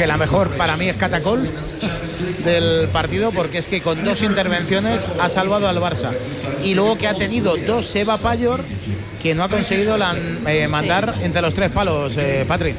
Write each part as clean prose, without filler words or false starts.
que la mejor para mí es Catacol del partido, porque es que con 2 intervenciones ha salvado al Barça. Y luego que ha tenido 2 Seba Payor que no ha conseguido mandar entre los 3 palos, Patri.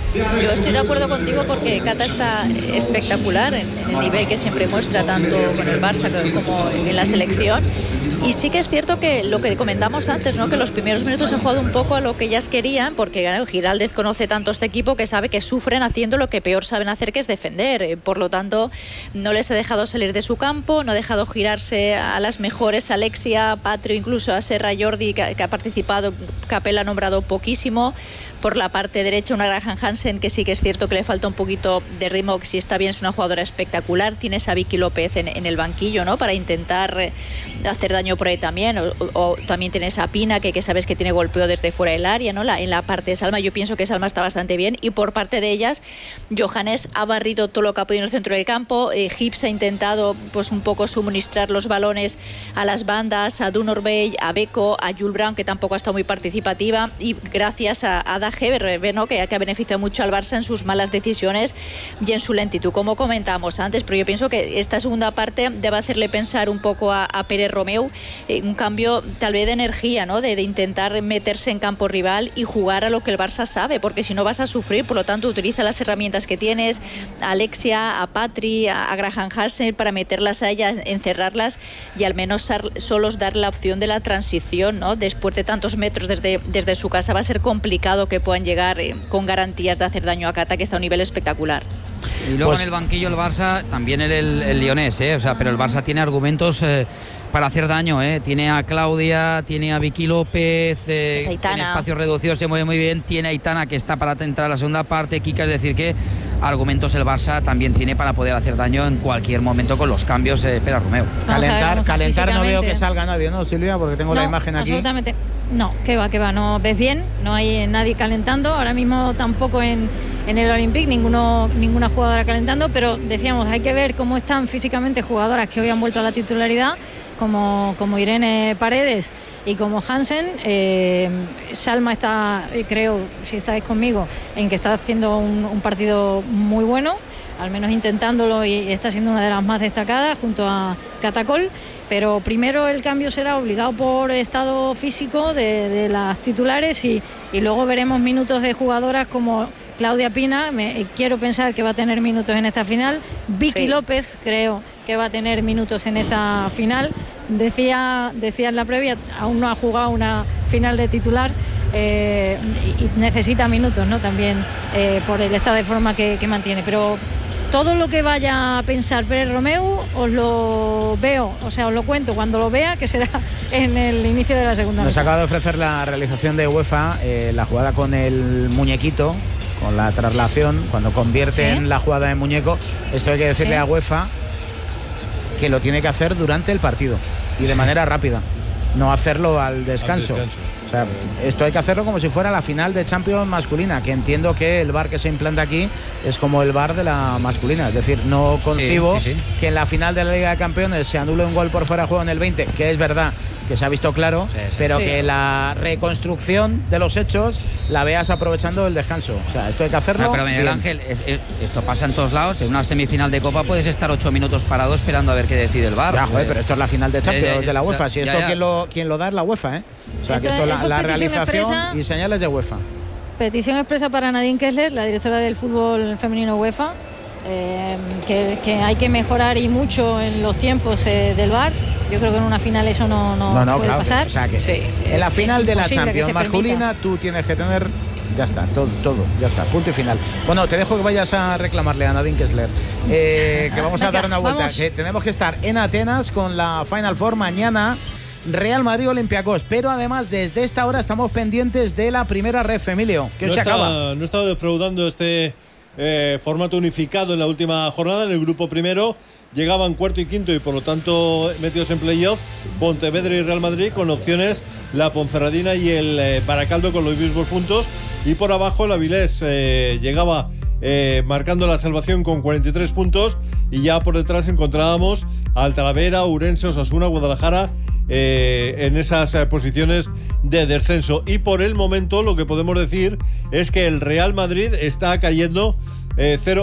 Yo estoy de acuerdo contigo porque Cata está espectacular en el nivel que siempre muestra tanto con el Barça como en la selección. Y sí que es cierto que lo que comentamos antes, ¿no? Que los primeros minutos han jugado un poco a lo que ellas querían, porque Giraldez conoce tanto este equipo que sabe que sufren haciendo lo que peor saben hacer, que es defender. Por lo tanto, no les ha dejado salir de su campo, no ha dejado girarse a las mejores, Alexia, Patrio, incluso a Serra Jordi, que ha participado, Capel ha nombrado poquísimo. Por la parte derecha, una Graham Hansen, que sí que es cierto que le falta un poquito de ritmo, que si está bien es una jugadora espectacular. Tienes a Vicky López en el banquillo, ¿no? Para intentar hacer daño por ahí también, o también tienes a Pina, que sabes que tiene golpeo desde fuera del área, ¿no? En la parte de Salma, yo pienso que Salma está bastante bien, y por parte de ellas, Johannes ha barrido todo lo que ha podido en el centro del campo. Hips ha intentado pues un poco suministrar los balones a las bandas, a Dunorbey, a Beko, a Jules Brown, que tampoco ha estado muy participativa, y gracias a Ada Heber, ¿no? que ha beneficiado mucho al Barça en sus malas decisiones y en su lentitud, como comentábamos antes. Pero yo pienso que esta segunda parte debe hacerle pensar un poco a Pérez Romeu, un cambio tal vez de energía, ¿no? de intentar meterse en campo rival y jugar a lo que el Barça sabe, porque si no vas a sufrir. Por lo tanto, utiliza las herramientas que tienes, a Alexia, a Patri, a Graham Hansen, para meterlas a ellas, encerrarlas y al menos solos dar la opción de la transición, ¿no? Después de tantos metros desde su casa va a ser complicado que puedan llegar con garantías de hacer daño a Cata, que está a un nivel espectacular. Y luego en el banquillo el Barça, también el Lyonés, o sea, pero el Barça tiene argumentos para hacer daño, tiene a Claudia, tiene a Vicky López, en espacios reducidos se mueve muy bien, tiene a Aitana, que está para entrar a la segunda parte, Kika, es decir que argumentos el Barça también tiene para poder hacer daño en cualquier momento con los cambios Pérez Romeu. Calentar no veo que salga nadie, ¿no, Silvia? Porque tengo la imagen aquí. Absolutamente. No, que va, no ves bien, no hay nadie calentando, ahora mismo tampoco en el Olympique, ninguna jugadora calentando, pero decíamos, hay que ver cómo están físicamente jugadoras que hoy han vuelto a la titularidad, como Irene Paredes y como Hansen. Salma está, creo, si estáis conmigo, en que está haciendo un partido muy bueno, al menos intentándolo, y está siendo una de las más destacadas junto a Catacol. Pero primero el cambio será obligado por estado físico de las titulares, y luego veremos minutos de jugadoras como Claudia Pina. Quiero pensar que va a tener minutos en esta final. Vicky López creo que va a tener minutos en esta final. Decía en la previa, aún no ha jugado una final de titular, y necesita minutos, ¿no? También por el estado de forma que mantiene. Pero todo lo que vaya a pensar Pérez Romeu os lo veo, o sea, os lo cuento cuando lo vea, que será en el inicio de la segunda. Nos acaba de ofrecer la realización de UEFA, la jugada con el muñequito, con la traslación, cuando convierten la jugada en muñeco. Esto hay que decirle a UEFA que lo tiene que hacer durante el partido y de manera rápida, no hacerlo al descanso. O sea, esto hay que hacerlo como si fuera la final de Champions masculina, que entiendo que el VAR que se implanta aquí es como el VAR de la masculina. Es decir, no concibo que en la final de la Liga de Campeones se anule un gol por fuera de juego en el 20, que es verdad que se ha visto claro, pero que la reconstrucción de los hechos la veas aprovechando el descanso. O sea, esto hay que hacerlo. Pero Miguel Ángel, esto pasa en todos lados. En una semifinal de Copa puedes estar 8 minutos parado esperando a ver qué decide el VAR. Ya, joder, pero esto es la final de Champions de la UEFA. O sea, si esto quien lo da es la UEFA, O sea, que esto es la realización expresa, y señales de UEFA. Petición expresa para Nadine Kessler, la directora del fútbol femenino UEFA, que hay que mejorar y mucho en los tiempos del VAR. Yo creo que en una final eso no puede pasar. O sea, que en la final de la Champions masculina tú tienes que tener, ya está, todo, ya está, punto y final. Bueno, te dejo que vayas a reclamarle a Nadine Kessler, que vamos a dar una vuelta, que tenemos que estar en Atenas con la Final Four mañana. Real Madrid Olympiacos, pero además desde esta hora estamos pendientes de la primera ref, Emilio, que se acaba. No he estado defraudando este formato unificado en la última jornada. En el grupo primero llegaban cuarto y quinto y por lo tanto metidos en playoff Pontevedra y Real Madrid, con opciones la Ponferradina y el Baracaldo con los mismos puntos, y por abajo el Avilés llegaba marcando la salvación con 43 puntos, y ya por detrás encontrábamos al Talavera, Ourense, Osasuna, Guadalajara en esas posiciones de descenso. Y por el momento lo que podemos decir es que el Real Madrid está cayendo 0